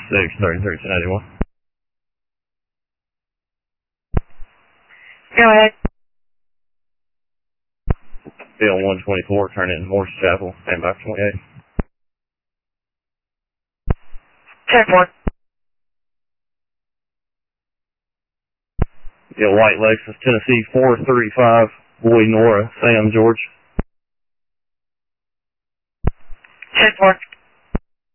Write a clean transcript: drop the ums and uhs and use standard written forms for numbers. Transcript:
33, 1081. Go ahead. Bill 124, turn in Morse Chapel, stand by for 28. 10-4. Bill White Lexus, Tennessee 435, Boy Nora, Sam George. 10-4.